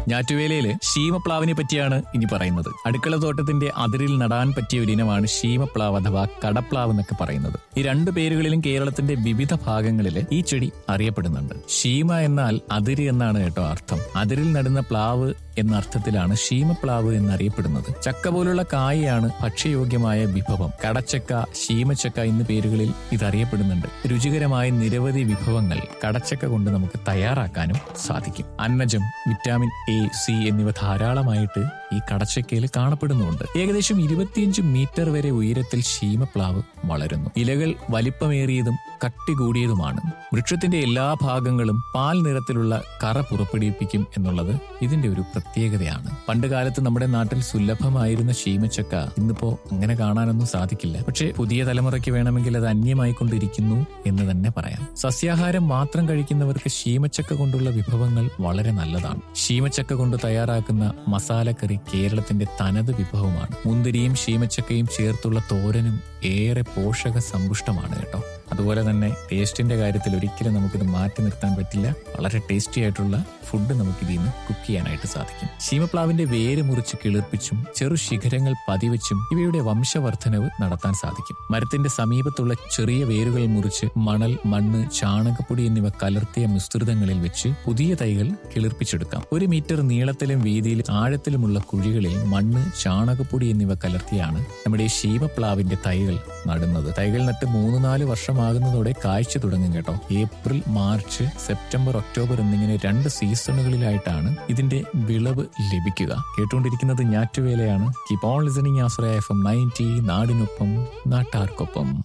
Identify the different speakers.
Speaker 1: ഞാറ്റുവേലയില് ശീമപ്ലാവിനെ പറ്റിയാണ് ഇനി പറയുന്നത്. അടുക്കള തോട്ടത്തിന്റെ അതിരിൽ നടാൻ പറ്റിയ ഒരു ഇനമാണ് ശീമപ്ലാവ് അഥവാ കടപ്ലാവ് എന്നൊക്കെ പറയുന്നത്. ഈ രണ്ടു പേരുകളിലും കേരളത്തിന്റെ വിവിധ ഭാഗങ്ങളിൽ ഈ ചെടി അറിയപ്പെടുന്നുണ്ട്. ശീമ എന്നാൽ അതിര് എന്നാണ് കേട്ടോ അർത്ഥം. അതിരിൽ നടുന്ന പ്ലാവ് എന്ന അർത്ഥത്തിലാണ് ശീമപ്ലാവ് എന്നറിയപ്പെടുന്നത്. ചക്ക പോലുള്ള കായയാണ് ഭക്ഷ്യയോഗ്യമായ വിഭവം. കടച്ചക്ക, ശീമച്ചക്ക എന്നീ പേരുകളിൽ ഇതറിയപ്പെടുന്നുണ്ട്. രുചികരമായ നിരവധി വിഭവങ്ങൾ കടച്ചക്ക കൊണ്ട് നമുക്ക് തയ്യാറാക്കാനും സാധിക്കും. അന്നജം, വിറ്റാമിൻ എ, സി എന്നിവ ധാരാളമായിട്ട് ഈ കടച്ചക്കയിൽ കാണപ്പെടുന്നുണ്ട്. ഏകദേശം 25 മീറ്റർ വരെ ഉയരത്തിൽ ശീമപ്ലാവ് വളരുന്നു. ഇലകൾ വലിപ്പമേറിയതും കട്ടി കൂടിയതുമാണ്. വൃക്ഷത്തിന്റെ എല്ലാ ഭാഗങ്ങളും പാൽ നിറത്തിലുള്ള കറ പുറപ്പെടുവിപ്പിക്കും എന്നുള്ളത് ഇതിന്റെ ഒരു പ്രത്യേകതയാണ്. പണ്ട് കാലത്ത് നമ്മുടെ നാട്ടിൽ സുലഭമായിരുന്ന ശീമച്ചക്ക ഇന്നിപ്പോ അങ്ങനെ കാണാനൊന്നും സാധിക്കില്ല. പക്ഷെ പുതിയ തലമുറയ്ക്ക് വേണമെങ്കിൽ അത് അന്യമായിക്കൊണ്ടിരിക്കുന്നു എന്ന് തന്നെ പറയാം. സസ്യാഹാരം മാത്രം കഴിക്കുന്നവർക്ക് ശീമച്ചക്ക കൊണ്ടുള്ള വിഭവങ്ങൾ വളരെ നല്ലതാണ്. ശീമച്ചക്ക കൊണ്ട് തയ്യാറാക്കുന്ന മസാലക്കറി കേരളത്തിന്റെ തനത് വിഭവമാണ്. മുന്തിരിയും ശീമച്ചക്കയും ചേർത്തുള്ള തോരനും ഏറെ പോഷക സമ്പുഷ്ടമാണ് കേട്ടോ. അതുപോലെ തന്നെ ടേസ്റ്റിന്റെ കാര്യത്തിൽ ഒരിക്കലും നമുക്കിത് മാറ്റി നിർത്താൻ പറ്റില്ല. വളരെ ടേസ്റ്റി ആയിട്ടുള്ള ഫുഡ് നമുക്ക് ഇതിൽ നിന്ന് കുക്ക് ചെയ്യാനായിട്ട് സാധിക്കും. ശീമപ്ലാവിന്റെ വേര് മുറിച്ച് കിളിർപ്പിച്ചും ചെറു ശിഖരങ്ങൾ പതിവച്ചും ഇവയുടെ വംശവർദ്ധനവ് നടത്താൻ സാധിക്കും. മരത്തിന്റെ സമീപത്തുള്ള ചെറിയ വേരുകൾ മുറിച്ച് മണൽ, മണ്ണ്, ചാണകപ്പൊടി എന്നിവ കലർത്തിയ മിശ്രിതങ്ങളിൽ വെച്ച് പുതിയ തൈകൾ കിളിർപ്പിച്ചെടുക്കാം. 1 മീറ്റർ നീളത്തിലും വീതിയിലും ആഴത്തിലുമുള്ള കുഴികളിൽ മണ്ണ്, ചാണകപ്പൊടി എന്നിവ കലർത്തിയാണ് നമ്മുടെ ശീമപ്ലാവിന്റെ തൈകൾ നടുന്നത്. തൈകൾ നട്ട് 3-4 വർഷമാകുന്നതോടെ കായ്ച്ചു തുടങ്ങും കേട്ടോ. ഏപ്രിൽ, മാർച്ച്, സെപ്റ്റംബർ, ഒക്ടോബർ എന്നിങ്ങനെ 2 സീസണുകളിലായിട്ടാണ് ഇതിന്റെ വിളവ് ലഭിക്കുക. കേട്ടുകൊണ്ടിരിക്കുന്നത് ഞാറ്റുവേലയാണ്. Keep on listening. Ashraya FM 90 നാടിനൊപ്പം നാട്ടാർക്കൊപ്പം.